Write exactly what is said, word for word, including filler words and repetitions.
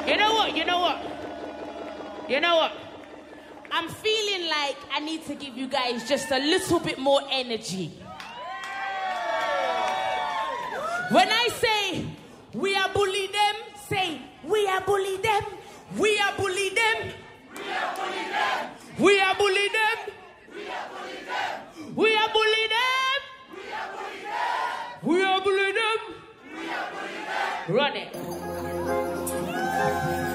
You know what? You know what? You know what? I'm feeling like I need to give you guys just a little bit more energy. When I say we are bully them, say we are bully them. We are bully them. We are bully them. We are bully them. We are bully them. We are bully them. We are bully them. We are bully them. We are bully them. Run it.